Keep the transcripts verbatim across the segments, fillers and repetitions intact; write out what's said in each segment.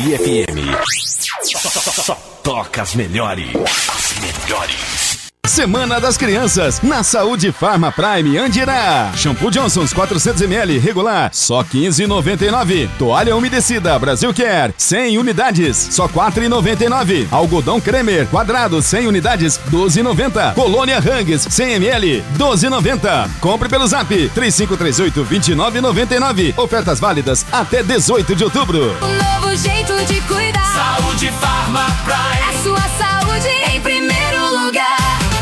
Tupi F M. Só, só, só, só toca as melhores. As melhores. Semana das Crianças, na Saúde Farma Prime Andirá. Shampoo Johnson's quatrocentos mililitros regular, só quinze reais e noventa e nove centavos. Toalha umedecida Brasil Care, cem unidades, só quatro reais e noventa e nove centavos. Algodão Cremer, quadrado, cem unidades, doze reais e noventa centavos. Colônia Hangs, cem mililitros, doze reais e noventa centavos. Compre pelo zap, três cinco três oito, dois nove nove nove. Ofertas válidas até dezoito de outubro. Um novo jeito de cuidar. Saúde Farma Prime. É sua saúde em primeiro lugar.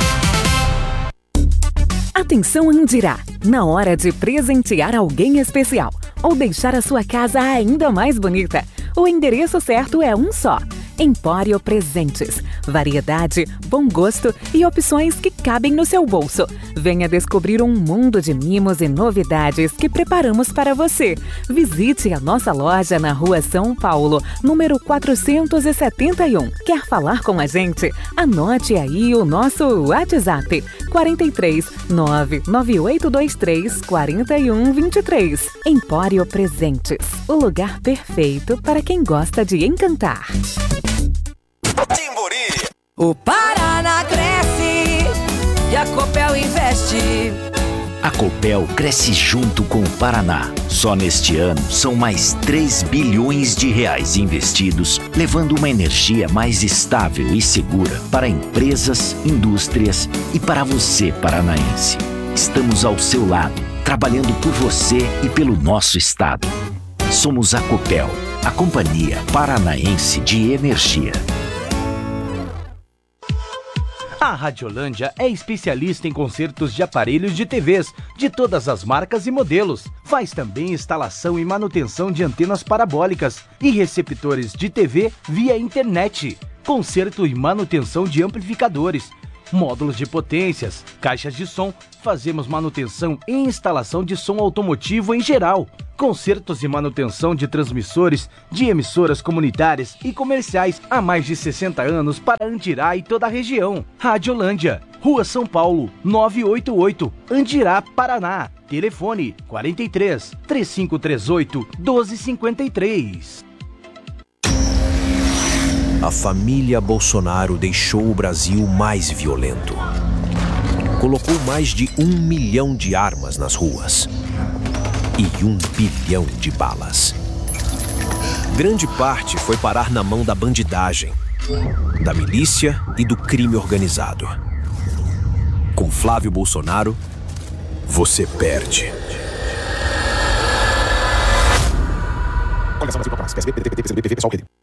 Atenção Andirá, na hora de presentear alguém especial ou deixar a sua casa ainda mais bonita, o endereço certo é um só. Empório Presentes. Variedade, bom gosto e opções que cabem no seu bolso. Venha descobrir um mundo de mimos e novidades que preparamos para você. Visite a nossa loja na Rua São Paulo, número quatrocentos e setenta e um. Quer falar com a gente? Anote aí o nosso WhatsApp quarenta e três, nove nove oito dois três, quarenta e um vinte e três. Empório Presentes, o lugar perfeito para quem gosta de encantar. Timburi. O Paraná cresce e a Copel investe. A Copel cresce junto com o Paraná. Só neste ano são mais três bilhões de reais investidos, levando uma energia mais estável e segura para empresas, indústrias e para você, paranaense. Estamos ao seu lado, trabalhando por você e pelo nosso estado. Somos a Copel, a Companhia Paranaense de Energia. A Radiolândia é especialista em consertos de aparelhos de T Vs de todas as marcas e modelos. Faz também instalação e manutenção de antenas parabólicas e receptores de T V via internet. Conserto e manutenção de amplificadores, módulos de potências, caixas de som. Fazemos manutenção e instalação de som automotivo em geral. Consertos e manutenção de transmissores de emissoras comunitárias e comerciais há mais de sessenta anos para Andirá e toda a região. Radiolândia, Rua São Paulo, novecentos e oitenta e oito, Andirá, Paraná. Telefone quarenta e três, três cinco três oito, doze cinquenta e três. A família Bolsonaro deixou o Brasil mais violento. Colocou mais de um milhão de armas nas ruas. E um bilhão de balas. Grande parte foi parar na mão da bandidagem, da milícia e do crime organizado. Com Flávio Bolsonaro, você perde. Coligação Brasil Popular, P S B, P D T, P C B, P V, P S O, P D.